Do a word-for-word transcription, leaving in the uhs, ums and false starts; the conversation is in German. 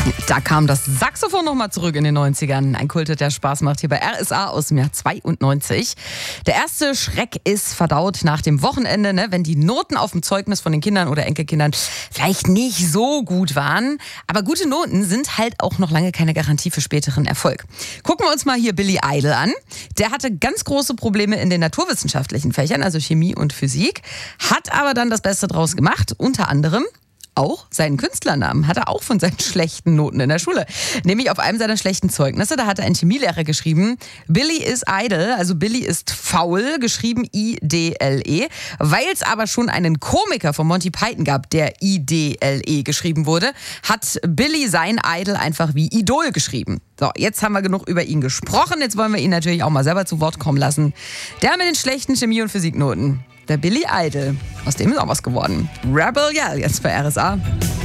Da kam das Saxophon nochmal zurück in den neunzigern. Ein Kult, der Spaß macht hier bei R S A aus dem Jahr zweiundneunzig. Der erste Schreck ist verdaut nach dem Wochenende, ne, wenn die Noten auf dem Zeugnis von den Kindern oder Enkelkindern vielleicht nicht so gut waren. Aber gute Noten sind halt auch noch lange keine Garantie für späteren Erfolg. Gucken wir uns mal hier Billy Idol an. Der hatte ganz große Probleme in den naturwissenschaftlichen Fächern, also Chemie und Physik, hat aber dann das Beste draus gemacht, unter anderem auch seinen Künstlernamen hat er auch von seinen schlechten Noten in der Schule. Nämlich auf einem seiner schlechten Zeugnisse, da hat er ein Chemielehrer geschrieben, Billy is idle, also Billy ist faul, geschrieben I D L E. Weil es aber schon einen Komiker von Monty Python gab, der I D L E geschrieben wurde, hat Billy sein Idol einfach wie Idol geschrieben. So, jetzt haben wir genug über ihn gesprochen, jetzt wollen wir ihn natürlich auch mal selber zu Wort kommen lassen. Der mit den schlechten Chemie- und Physiknoten. Der Billy Idol. Aus dem ist auch was geworden. Rebel Yell, jetzt bei R S A.